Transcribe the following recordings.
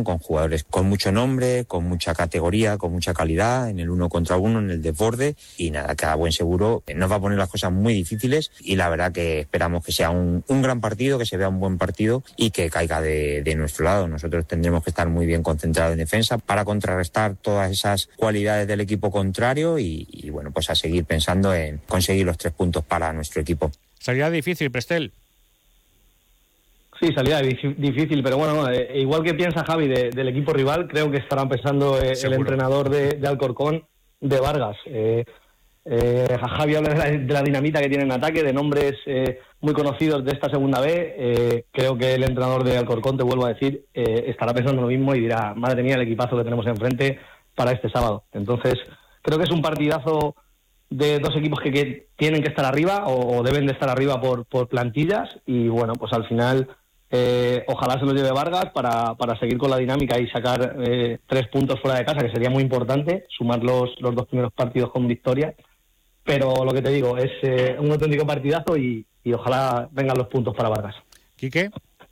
con jugadores con mucho nombre, con mucha categoría, con mucha calidad, en el 1 contra 1, en el desborde, y nada, que a buen seguro nos va a poner las cosas muy difíciles, y la verdad que esperamos que sea un gran partido, que se vea un buen partido y que caiga de nuestro lado. Nosotros tendremos que estar muy bien concentrados en defensa para contrarrestar todas esas cualidades del equipo contrario y bueno, pues a seguir pensando en conseguir los 3 puntos para nuestro equipo. Salida difícil, Prestel. Sí, salida difícil, pero bueno, igual que piensa Javi del equipo rival, creo que estará pensando el entrenador de Alcorcón, de Vargas. Javi habla de la dinamita que tiene en ataque, de nombres muy conocidos de esta segunda B. Creo que el entrenador de Alcorcón, te vuelvo a decir, estará pensando lo mismo y dirá, madre mía, el equipazo que tenemos enfrente para este sábado. Entonces, creo que es un partidazo de dos equipos que tienen que estar arriba o deben de estar arriba por plantillas, y bueno, pues al final ojalá se lo lleve Vargas para seguir con la dinámica y sacar 3 puntos fuera de casa, que sería muy importante, sumar los 2 primeros partidos con victoria. Pero lo que te digo, es un auténtico partidazo y ojalá vengan los puntos para Vargas. ¿Quique?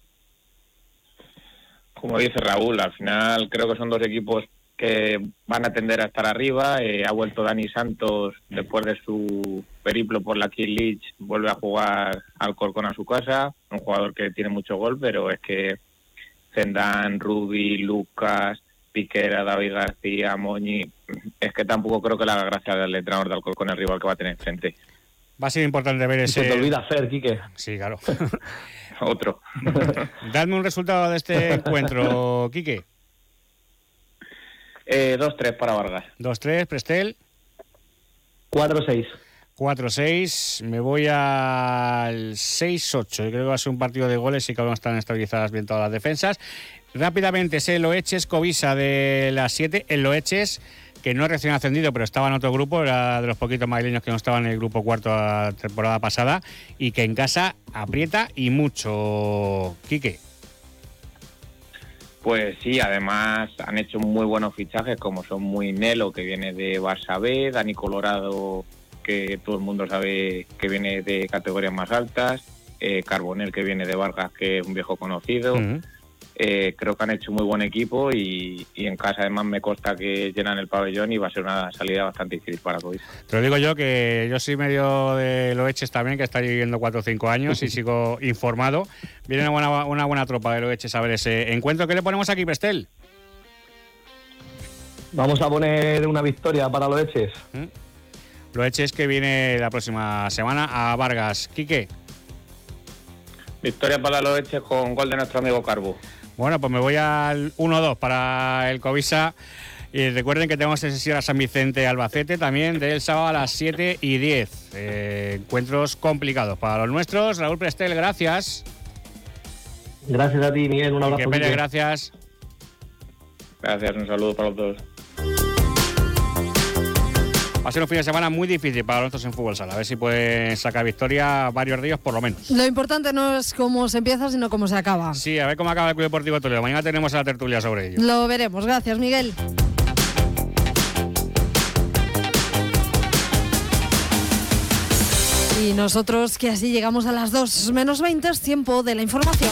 Como dice Raúl, al final creo que son 2 equipos que van a tender a estar arriba. Ha vuelto Dani Santos después de su periplo por la Kings League, vuelve a jugar Alcorcón a su casa, un jugador que tiene mucho gol, pero es que Zendán, Rubi, Lucas, Piquera, David García, Moñi, es que tampoco creo que le haga gracia al entrenador de Alcorcón el rival que va a tener enfrente. Va a ser importante ver ese... Se te olvida Fer, Quique. Sí, claro. Otro. Dadme un resultado de este encuentro, Quique. 2-3 para Vargas. 2-3, Prestel. 4-6. 4-6, me voy al 6-8. Yo creo que va a ser un partido de goles y que van a estar estabilizadas bien todas las defensas. Rápidamente, ese Loeches Covisa de las 7. El Loeches, que no es recién ascendido, pero estaba en otro grupo, era de los poquitos madrileños que no estaban en el grupo cuarto la temporada pasada, y que en casa aprieta y mucho. Quique. Pues sí, además han hecho muy buenos fichajes, como son muy Nelo, que viene de Barça B, Dani Colorado, que todo el mundo sabe que viene de categorías más altas, Carbonell, que viene de Vargas, que es un viejo conocido. Creo que han hecho muy buen equipo y en casa además me consta que llenan el pabellón y va a ser una salida bastante difícil para Covisa. Te lo digo yo, que yo soy medio de Loeches también, que está viviendo 4 o 5 años y sigo informado. Viene una buena tropa de Loeches a ver ese encuentro. ¿Qué le ponemos aquí, Prestel? Vamos a poner una victoria para Loeches. Loeches, que viene la próxima semana a Vargas. Quique. Victoria para Loeches con gol de nuestro amigo Carbo. Bueno, pues me voy al 1-2 para el Covisa. Y recuerden que tenemos ese sesión a San Vicente Albacete también del sábado a las 7:10. Encuentros complicados para los nuestros. Raúl Prestel, gracias. Gracias a ti, Miguel. Un abrazo. Pérez, gracias. Gracias, un saludo para los dos. Va a ser un fin de semana muy difícil para nosotros en Fútbol Sala. A ver si pueden sacar victoria varios de ellos por lo menos. Lo importante no es cómo se empieza, sino cómo se acaba. Sí, a ver cómo acaba el Club Deportivo Toledo. Mañana tenemos a la tertulia sobre ello. Lo veremos. Gracias, Miguel. Y nosotros, que así llegamos a las 2:20, es tiempo de la información.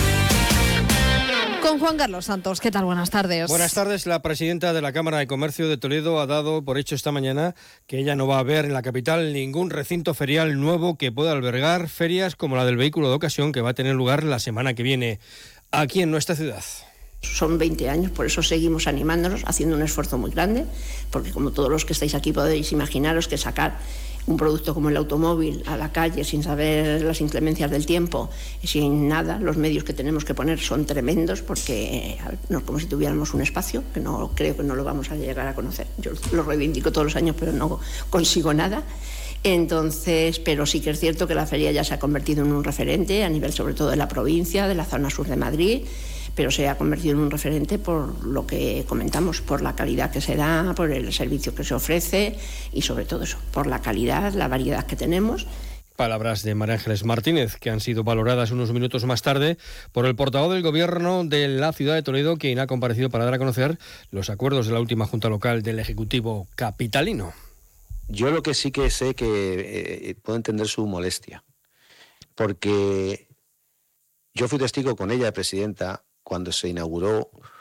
Con Juan Carlos Santos. ¿Qué tal? Buenas tardes. Buenas tardes. La presidenta de la Cámara de Comercio de Toledo ha dado por hecho esta mañana que ella no va a ver en la capital ningún recinto ferial nuevo que pueda albergar ferias como la del vehículo de ocasión, que va a tener lugar la semana que viene aquí en nuestra ciudad. Son 20 años, por eso seguimos animándonos, haciendo un esfuerzo muy grande, porque como todos los que estáis aquí podéis imaginaros que sacar un producto como el automóvil a la calle sin saber las inclemencias del tiempo, sin nada, los medios que tenemos que poner son tremendos, porque no es como si tuviéramos un espacio, que no creo que no lo vamos a llegar a conocer. Yo lo reivindico todos los años, pero no consigo nada. Entonces, pero sí que es cierto que la feria ya se ha convertido en un referente a nivel sobre todo de la provincia, de la zona sur de Madrid, pero se ha convertido en un referente por lo que comentamos, por la calidad que se da, por el servicio que se ofrece y sobre todo eso, por la calidad, la variedad que tenemos. Palabras de María Ángeles Martínez, que han sido valoradas unos minutos más tarde por el portavoz del Gobierno de la ciudad de Toledo, quien ha comparecido para dar a conocer los acuerdos de la última Junta Local del Ejecutivo capitalino. Yo lo que sí que sé que puedo entender su molestia, porque yo fui testigo con ella, presidenta, cuando se inauguró